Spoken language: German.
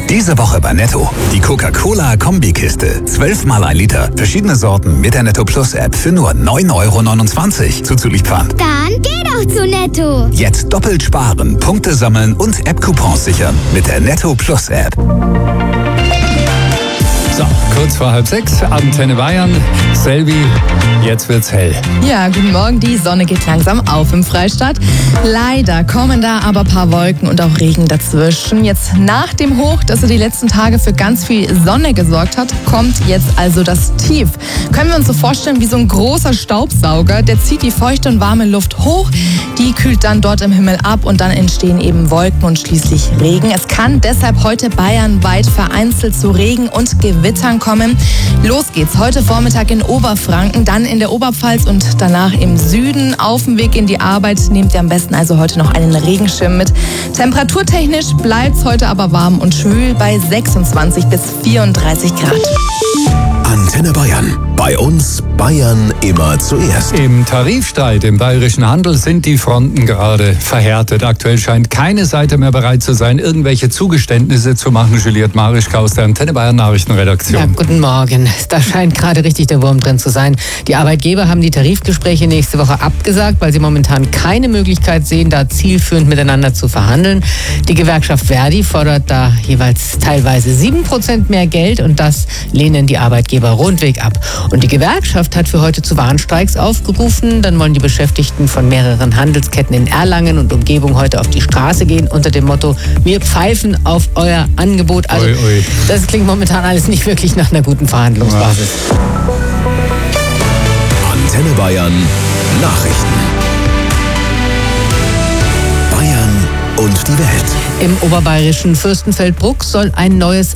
Diese Woche bei Netto. Die Coca-Cola Kombikiste. 12 mal 1 Liter. Verschiedene Sorten mit der Netto Plus App für nur 9,29 € zuzüglich Pfand. Dann geh doch zu Netto. Jetzt doppelt sparen, Punkte sammeln und App-Coupons sichern mit der Netto Plus App. So, kurz vor 5:30, Antenne Bayern, Selvi, jetzt wird's hell. Ja, guten Morgen, die Sonne geht langsam auf im Freistaat. Leider kommen da aber ein paar Wolken und auch Regen dazwischen. Jetzt nach dem Hoch, das die letzten Tage für ganz viel Sonne gesorgt hat, kommt jetzt also das Tief. Können wir uns so vorstellen wie so ein großer Staubsauger, der zieht die feuchte und warme Luft hoch, die kühlt dann dort im Himmel ab und dann entstehen eben Wolken und schließlich Regen. Es kann deshalb heute bayernweit vereinzelt zu Regen und Gewittern kommen. Los geht's heute Vormittag in Oberfranken, dann in der Oberpfalz und danach im Süden. Auf dem Weg in die Arbeit nehmt ihr am besten also heute noch einen Regenschirm mit. Temperaturtechnisch bleibt's heute aber warm und schwül bei 26 bis 34 Grad. Antenne Bayern. Bei uns Bayern immer zuerst. Im Tarifstreit im bayerischen Handel sind die Fronten gerade verhärtet. Aktuell scheint keine Seite mehr bereit zu sein, irgendwelche Zugeständnisse zu machen. Juliette Marischka aus der Antenne Bayern Nachrichtenredaktion. Ja, guten Morgen. Da scheint gerade richtig der Wurm drin zu sein. Die Arbeitgeber haben die Tarifgespräche nächste Woche abgesagt, weil sie momentan keine Möglichkeit sehen, da zielführend miteinander zu verhandeln. Die Gewerkschaft Verdi fordert da jeweils teilweise 7% mehr Geld und das lehnen die Arbeitgeber rundweg ab. Und die Gewerkschaft hat für heute zu Warnstreiks aufgerufen. Dann wollen die Beschäftigten von mehreren Handelsketten in Erlangen und Umgebung heute auf die Straße gehen unter dem Motto, wir pfeifen auf euer Angebot. Also das klingt momentan alles nicht wirklich nach einer guten Verhandlungsbasis. Antenne Bayern Nachrichten. Bayern und die Welt. Im oberbayerischen Fürstenfeldbruck soll ein neues